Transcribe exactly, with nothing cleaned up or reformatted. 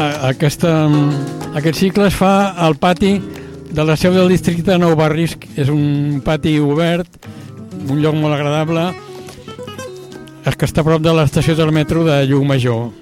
aquesta, aquest cicle es fa al pati de la seu del districte de Nou Barris. És un pati obert, un lloc molt agradable, que està a prop de l'estació del metro de Llucmajor.